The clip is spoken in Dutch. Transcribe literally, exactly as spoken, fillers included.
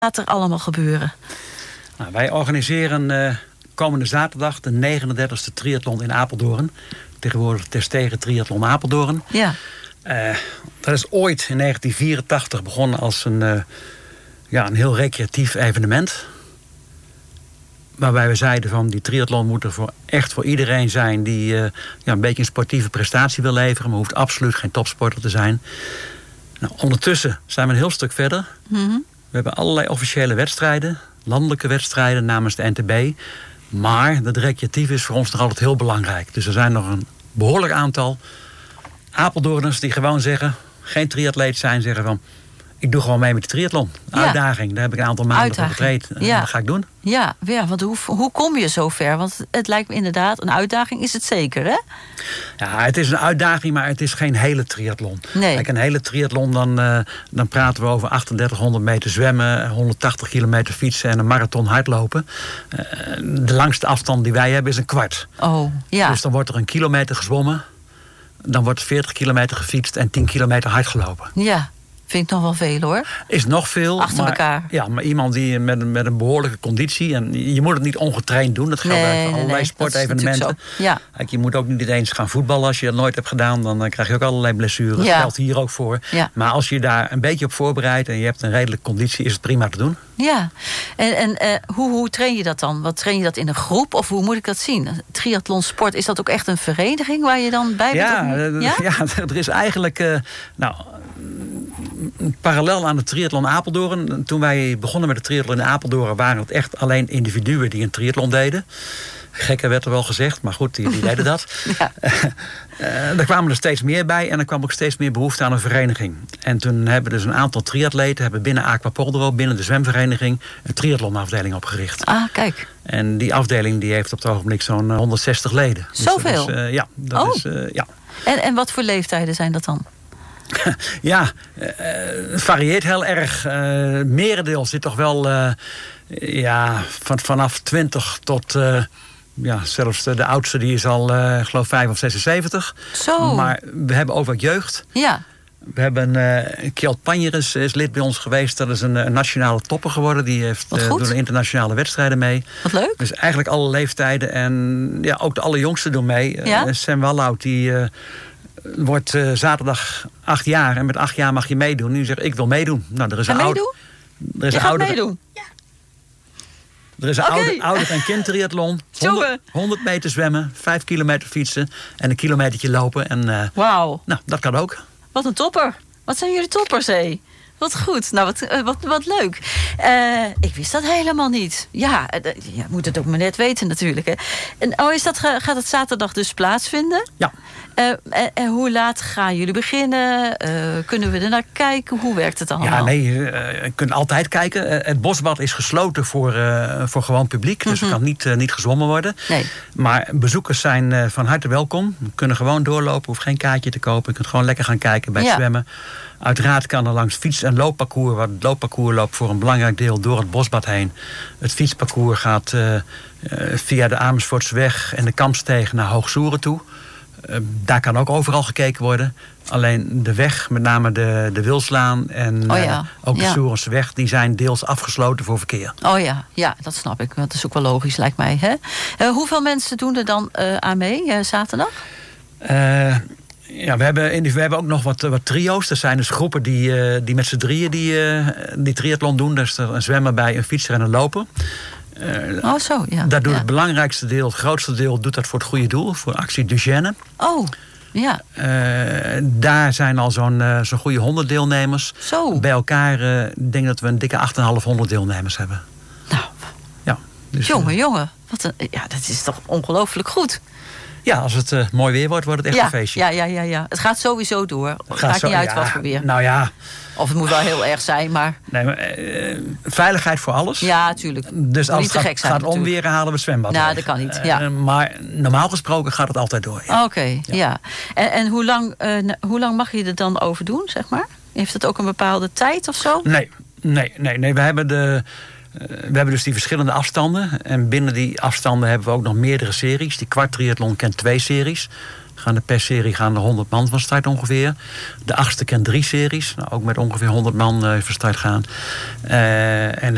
gaat er allemaal gebeuren? Nou, wij organiseren uh, komende zaterdag de negenendertigste triathlon in Apeldoorn. Tegenwoordig Terstegen Triathlon Apeldoorn. Ja. Uh, dat is ooit in negentien vierentachtig begonnen als een, uh, ja, een heel recreatief evenement. Waarbij we zeiden van die triathlon moet er voor, echt voor iedereen zijn die uh, ja, een beetje een sportieve prestatie wil leveren. Maar hoeft absoluut geen topsporter te zijn. Nou, ondertussen zijn we een heel stuk verder. Mm-hmm. We hebben allerlei officiële wedstrijden. Landelijke wedstrijden namens de N T B. Maar dat recreatief is voor ons nog altijd heel belangrijk. Dus er zijn nog een behoorlijk aantal Apeldoorners die gewoon zeggen, geen triatleet zijn, zeggen van, ik doe gewoon mee met de triathlon. Ja. Uitdaging, daar heb ik een aantal maanden voor getraind. Ja. Dat ga ik doen. Ja, ja, want hoe, hoe kom je zo ver? Want het lijkt me inderdaad, een uitdaging is het zeker, hè? Ja, het is een uitdaging, maar het is geen hele triathlon. Nee. Kijk, een hele triathlon, dan, uh, dan praten we over drieëndertighonderd meter zwemmen, honderdtachtig kilometer fietsen en een marathon hardlopen. Uh, de langste afstand die wij hebben is een kwart. Oh, ja. Dus dan wordt er een kilometer gezwommen, dan wordt er veertig kilometer gefietst en tien kilometer hard gelopen. Ja. Vind ik nog wel veel, hoor. Is nog veel. Achter maar, elkaar. Ja, maar iemand die met een, met een behoorlijke conditie. En je moet het niet ongetraind doen. Dat geldt Nee, voor nee, allerlei nee, sportevenementen. Ja. Kijk, je moet ook niet eens gaan voetballen. Als je dat nooit hebt gedaan, dan krijg je ook allerlei blessures. Dat Ja. geldt hier ook voor. Ja. Maar als je daar een beetje op voorbereidt en je hebt een redelijke conditie, is het prima te doen. Ja. En, en uh, hoe, hoe train je dat dan? Wat train je dat in een groep? Of hoe moet ik dat zien? Triathlonsport, is dat ook echt een vereniging waar je dan bij bent? Ja, Ja? ja, er is eigenlijk Uh, nou, parallel aan de triathlon Apeldoorn. Toen wij begonnen met de triathlon in Apeldoorn waren het echt alleen individuen die een triathlon deden. Gekker werd er wel gezegd, maar goed, die, die deden dat. Ja. Uh, uh, er kwamen er steeds meer bij en er kwam ook steeds meer behoefte aan een vereniging. En toen hebben dus een aantal triatleten hebben binnen Aquapoldero, binnen de zwemvereniging, een triathlonafdeling opgericht. Ah, kijk. En die afdeling die heeft op het ogenblik zo'n honderdzestig leden. Zoveel? Dus, uh, ja, dat oh. is, uh, ja. En, en wat voor leeftijden zijn dat dan? Ja, uh, het varieert heel erg. Uh, merendeel zit toch wel uh, ja, van, vanaf twintig tot Uh, ja, zelfs de, de oudste die is al, uh, ik geloof, vijf of zesenzeventig. Zo. Maar we hebben ook wat jeugd. Ja. We hebben uh, Kjeld Panjer is, is lid bij ons geweest. Dat is een, een nationale topper geworden. Die heeft uh, doen de internationale wedstrijden mee. Wat leuk. Dus eigenlijk alle leeftijden. En ja, ook de allerjongsten doen mee. Ja? Uh, Sam Wallout, die Uh, wordt uh, zaterdag acht jaar. En met acht jaar mag je meedoen. En die zegt, ik wil meedoen. Nou, er is Ga een meedoen? Er is je een gaat ouder, meedoen? Ja. Er is een Okay. ouder, ouder- en kindtriathlon. honderd, honderd meter zwemmen, vijf kilometer fietsen en een kilometertje lopen. En uh, Wauw. Nou, dat kan ook. Wat een topper. Wat zijn jullie toppers, hé? Wat goed. Nou, wat, uh, wat, wat leuk. Uh, ik wist dat helemaal niet. Ja, uh, je moet het ook maar net weten natuurlijk. Hè. En, oh, is dat, gaat het zaterdag dus plaatsvinden? Ja. Uh, en, en hoe laat gaan jullie beginnen? Uh, kunnen we er naar kijken? Hoe werkt het allemaal? Ja, nee, uh, je kunt altijd kijken. Uh, het bosbad is gesloten voor, uh, voor gewoon publiek. Dus Mm-hmm. er kan niet, uh, niet gezwommen worden. Nee. Maar bezoekers zijn uh, van harte welkom. We kunnen gewoon doorlopen, hoeft geen kaartje te kopen. Je kunt gewoon lekker gaan kijken bij het ja. zwemmen. Uiteraard kan er langs fiets- en loopparcours. Wat het loopparcours loopt voor een belangrijk deel door het bosbad heen. Het fietsparcours gaat uh, uh, via de Amersfoortseweg en de Kampsteeg naar Hoogsoeren toe. Uh, daar kan ook overal gekeken worden. Alleen de weg, met name de, de Wilslaan en oh ja. uh, ook de ja. Soerenseweg, die zijn deels afgesloten voor verkeer. Oh ja, ja, dat snap ik. Dat is ook wel logisch, lijkt mij. Hè? Uh, hoeveel mensen doen er dan uh, aan mee, uh, zaterdag? Uh, ja, we hebben, we hebben ook nog wat, wat trio's. Er zijn dus groepen die, uh, die met z'n drieën die, uh, die triathlon doen. Dus er een zwemmer bij, een fietser en een loper. Uh, oh zo, ja. Daar doet ja. het belangrijkste deel, het grootste deel, doet dat voor het goede doel. Voor actie Duchenne. Oh, ja. Uh, daar zijn al zo'n uh, zo'n goede honderd deelnemers. Zo. Bij elkaar uh, denk dat we een dikke achthonderd deelnemers hebben. Nou, ja, dus, jongen, uh, jongen. Wat een, ja, dat is toch ongelooflijk goed. Ja, als het uh, mooi weer wordt, wordt het echt ja, een feestje. Ja, ja, ja, ja. Het gaat sowieso door. Het gaat maakt zo, niet uit ja, wat voor weer. Nou ja. Of het moet wel heel erg zijn, maar... Nee, maar uh, veiligheid voor alles. Ja, natuurlijk. Dus als niet het te gaat, gek zijn, gaat onweren, halen we het zwembad. Nou, weg. dat kan niet, ja. Uh, maar normaal gesproken gaat het altijd door. Ja. Oké, okay, ja. ja. En, en hoe, lang, uh, hoe lang mag je er dan over doen, zeg maar? Heeft het ook een bepaalde tijd of zo? Nee, nee, nee. nee. We hebben de... Uh, we hebben dus die verschillende afstanden. En binnen die afstanden hebben we ook nog meerdere series. Die kwart triathlon kent twee series. Gaan de per serie gaan er honderd man van start ongeveer. De achtste kent drie series. Nou, ook met ongeveer honderd man uh, van start gaan. Uh, en